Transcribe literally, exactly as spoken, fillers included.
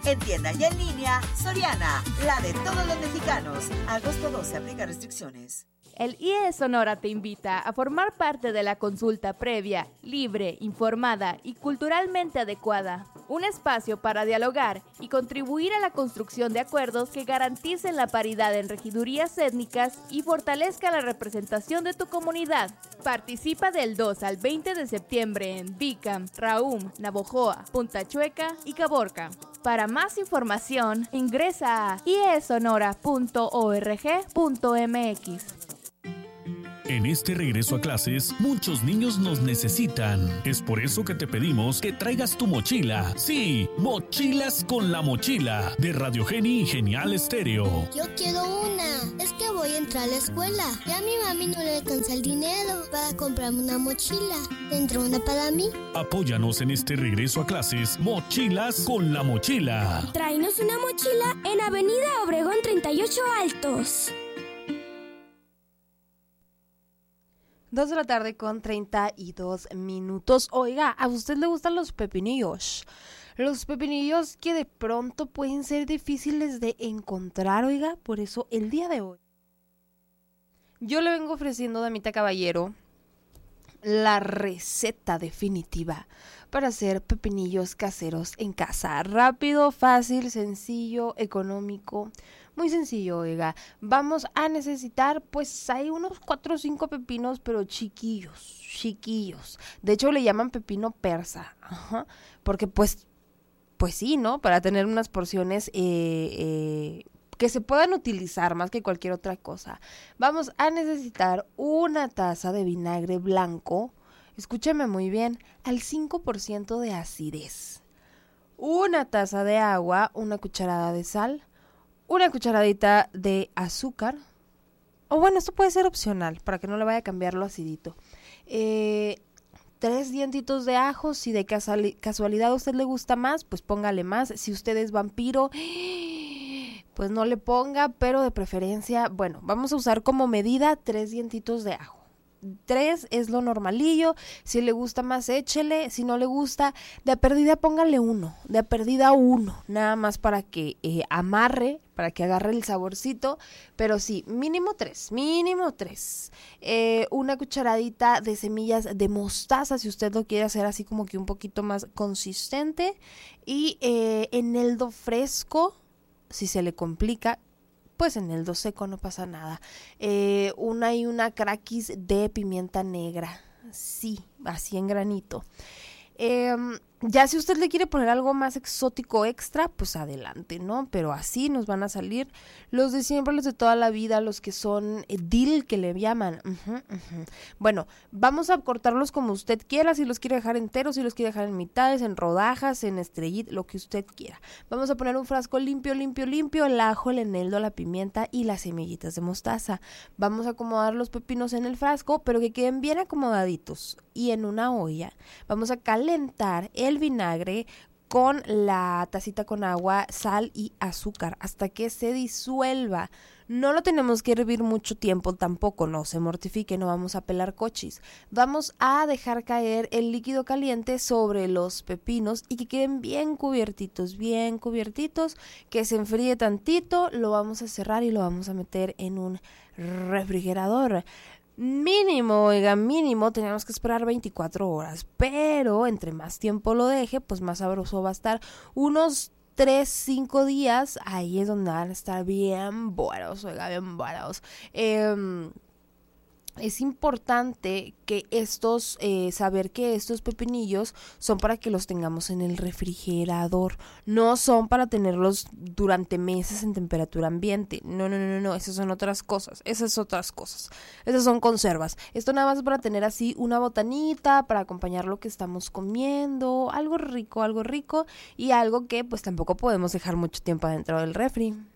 En tienda y en línea, Soriana, la de todos los mexicanos. Agosto doce, aplica restricciones. El I E Sonora te invita a formar parte de la consulta previa, libre, informada y culturalmente adecuada. Un espacio para dialogar y contribuir a la construcción de acuerdos que garanticen la paridad en regidurías étnicas y fortalezca la representación de tu comunidad. Participa del dos al veinte de septiembre en Bicam, Raum, Navojoa, Punta Chueca y Caborca. Para más información, ingresa a i e sonora punto org punto m x. En este regreso a clases, muchos niños nos necesitan. Es por eso que te pedimos que traigas tu mochila. Sí, Mochilas con la Mochila, de Radio Geni y Genial Estéreo. Yo quiero una. Es que voy a entrar a la escuela. Y a mi mami no le alcanza el dinero para comprarme una mochila. ¿Tendrá una para mí? Apóyanos en este regreso a clases, Mochilas con la Mochila. Tráenos una mochila en Avenida Obregón treinta y ocho Altos. Dos de la tarde con treinta y dos minutos. Oiga, ¿a usted le gustan los pepinillos? Los pepinillos que de pronto pueden ser difíciles de encontrar, oiga. Por eso el día de hoy yo le vengo ofreciendo, damita caballero, la receta definitiva para hacer pepinillos caseros en casa. Rápido, fácil, sencillo, económico. Muy sencillo, oiga. Vamos a necesitar, pues, hay unos cuatro o cinco pepinos, pero chiquillos, chiquillos. De hecho, le llaman pepino persa. Ajá. Porque, pues, pues sí, ¿no? Para tener unas porciones eh, eh, que se puedan utilizar más que cualquier otra cosa. Vamos a necesitar una taza de vinagre blanco. Escúcheme muy bien, al cinco por ciento de acidez. Una taza de agua, una cucharada de sal, una cucharadita de azúcar, o bueno, esto puede ser opcional, para que no le vaya a cambiar lo acidito. Eh, tres dientitos de ajo, si de casual- casualidad a usted le gusta más, pues póngale más. Si usted es vampiro, pues no le ponga, pero de preferencia, bueno, vamos a usar como medida tres dientitos de ajo. Tres es lo normalillo, si le gusta más échele, si no le gusta, de a perdida póngale uno, de a perdida uno, nada más para que eh, amarre, para que agarre el saborcito, pero sí, mínimo tres, mínimo tres. Eh, una cucharadita de semillas de mostaza, si usted lo quiere hacer así como que un poquito más consistente, y eh, eneldo fresco, si se le complica, pues eneldo seco, no pasa nada. Eh, una y una craquis de pimienta negra, sí, así en granito. Eh, ya si usted le quiere poner algo más exótico extra, pues adelante, ¿no? Pero así nos van a salir los de siempre, los de toda la vida, los que son eh, dill, que le llaman. Uh-huh, uh-huh. Bueno, vamos a cortarlos como usted quiera, si los quiere dejar enteros, si los quiere dejar en mitades, en rodajas, en estrellitas, lo que usted quiera. Vamos a poner un frasco limpio, limpio, limpio, el ajo, el eneldo, la pimienta y las semillitas de mostaza. Vamos a acomodar los pepinos en el frasco, pero que queden bien acomodaditos. Y en una olla vamos a calentar el vinagre con la tacita con agua, sal y azúcar hasta que se disuelva. No lo tenemos que hervir mucho tiempo tampoco, no se mortifique, no vamos a pelar cochis. Vamos a dejar caer el líquido caliente sobre los pepinos y que queden bien cubiertitos, bien cubiertitos, que se enfríe tantito, lo vamos a cerrar y lo vamos a meter en un refrigerador. Mínimo, oiga, mínimo, tenemos que esperar veinticuatro horas, pero entre más tiempo lo deje, pues más sabroso va a estar. Unos tres, cinco días, ahí es donde van a estar bien buenos, oiga, bien buenos. Eh... Es importante que estos, eh, saber que estos pepinillos son para que los tengamos en el refrigerador, no son para tenerlos durante meses en temperatura ambiente, no, no, no, no, no, esas son otras cosas, esas otras cosas, esas son conservas, esto nada más es para tener así una botanita, para acompañar lo que estamos comiendo, algo rico, algo rico y algo que pues tampoco podemos dejar mucho tiempo adentro del refri.